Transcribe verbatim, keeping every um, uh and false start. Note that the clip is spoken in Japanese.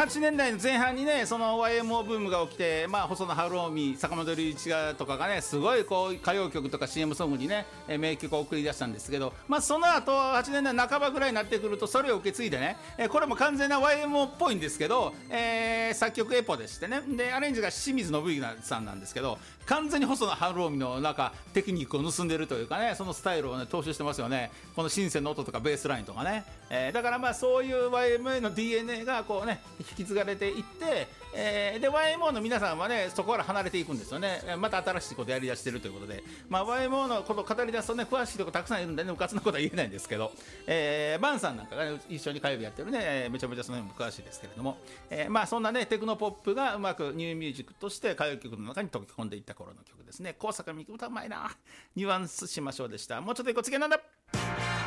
はちねんだいの前半にねその ワイエムオー ブームが起きて、まあ、細野晴臣、坂本龍一がとかがねすごいこう歌謡曲とか シーエム ソングにね名曲を送り出したんですけど、まあ、その後はちねんだいなかばぐらいになってくるとそれを受け継いでねこれも完全な ワイエムオー っぽいんですけど、えー、作曲エポでしてねでアレンジが清水信之さんなんですけど完全に細野晴臣のなんかテクニックを盗んでるというかねそのスタイルを、ね、踏襲してますよね。このシンセの音とかベースラインとかね、えー、だからまあそういう ワイエムオー の ディーエヌエー がこうね引き継がれていって、えー、で ワイエムオー の皆さんはねそこから離れていくんですよね。また新しいことやりだしてるということで、まあ、ワイエムオー のことを語り出すとね詳しいとこたくさんいるんでねうかつなことは言えないんですけど、えー、バンさんなんかが、ね、一緒に火曜日やってるねめちゃめちゃその辺も詳しいですけれども、えー、まあそんなねテクノポップがうまくニューミュージックとして歌謡曲の中に溶け込んでいった頃の曲ですね。高坂みき歌うまいなニュアンスしましょうでした。もうちょっといこう次はなんだ